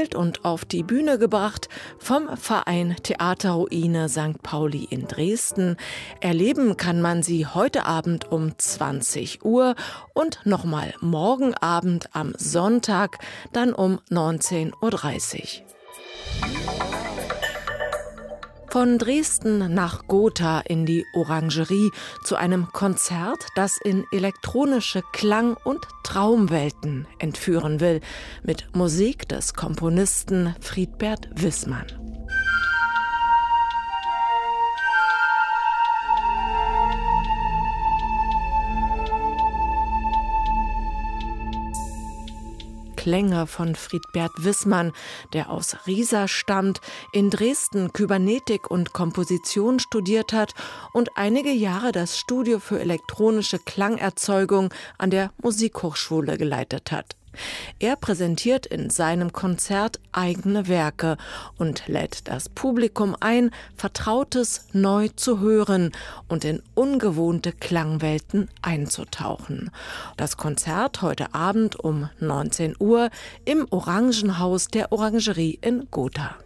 gespielt und auf die Bühne gebracht vom Verein Theaterruine St. Pauli in Dresden. Erleben kann man sie heute Abend um 20 Uhr und nochmal morgen Abend am Sonntag, dann um 19:30 Uhr. Von Dresden nach Gotha in die Orangerie zu einem Konzert, das in elektronische Klang- und Traumwelten entführen will, mit Musik des Komponisten Friedbert Wissmann. Klänge von Friedbert Wissmann, der aus Riesa stammt, in Dresden Kybernetik und Komposition studiert hat und einige Jahre das Studio für elektronische Klangerzeugung an der Musikhochschule geleitet hat. Er präsentiert in seinem Konzert eigene Werke und lädt das Publikum ein, Vertrautes neu zu hören und in ungewohnte Klangwelten einzutauchen. Das Konzert heute Abend um 19 Uhr im Orangenhaus der Orangerie in Gotha.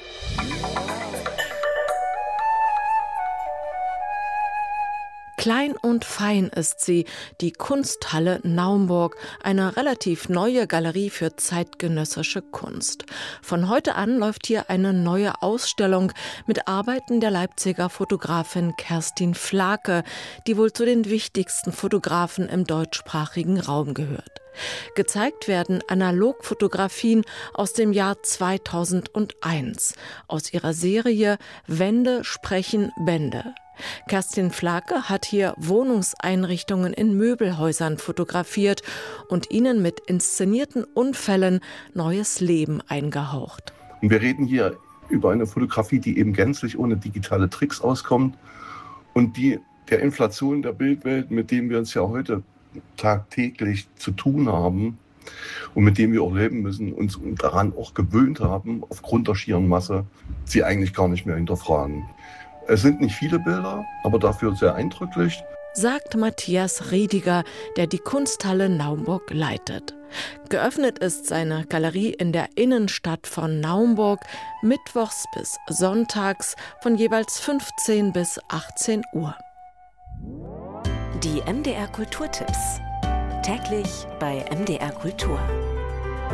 Klein und fein ist sie, die Kunsthalle Naumburg, eine relativ neue Galerie für zeitgenössische Kunst. Von heute an läuft hier eine neue Ausstellung mit Arbeiten der Leipziger Fotografin Kerstin Flake, die wohl zu den wichtigsten Fotografen im deutschsprachigen Raum gehört. Gezeigt werden Analogfotografien aus dem Jahr 2001, aus ihrer Serie Wände sprechen Bände. Kerstin Flake hat hier Wohnungseinrichtungen in Möbelhäusern fotografiert und ihnen mit inszenierten Unfällen neues Leben eingehaucht. Und wir reden hier über eine Fotografie, die eben gänzlich ohne digitale Tricks auskommt und die der Inflation der Bildwelt, mit dem wir uns ja heute tagtäglich zu tun haben und mit dem wir auch leben müssen, uns daran auch gewöhnt haben, aufgrund der schieren Masse, sie eigentlich gar nicht mehr hinterfragen. Es sind nicht viele Bilder, aber dafür sehr eindrücklich, sagt Matthias Riediger, der die Kunsthalle Naumburg leitet. Geöffnet ist seine Galerie in der Innenstadt von Naumburg mittwochs bis sonntags von jeweils 15 bis 18 Uhr. Die MDR Kulturtipps. Täglich bei MDR Kultur.